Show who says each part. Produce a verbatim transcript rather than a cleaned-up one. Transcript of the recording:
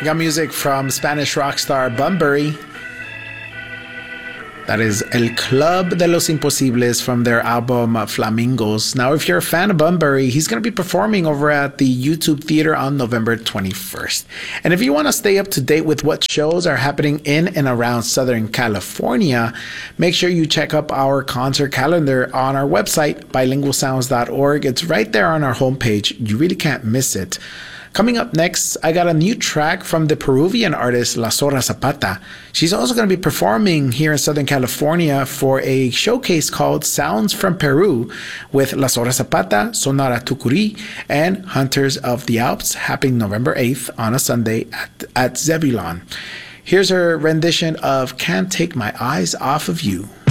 Speaker 1: We got music from Spanish rock star Bunbury. That is El Club de los Imposibles from their album Flamingos. Now, if you're a fan of Bunbury, he's going to be performing over at the YouTube Theater on November twenty-first. And if you want to stay up to date with what shows are happening in and around Southern California, make sure you check up our concert calendar on our website, bilingual sounds dot org. It's right there on our homepage. You really can't miss it. Coming up next, I got a new track from the Peruvian artist La Zorra Zapata. She's also going to be performing here in Southern California for a showcase called Sounds from Peru with La Zorra Zapata, Sonora Tucuri, and Hunters of the Alps, happening November eighth on a Sunday at, at Zebulon. Here's her rendition of Can't Take My Eyes Off of You.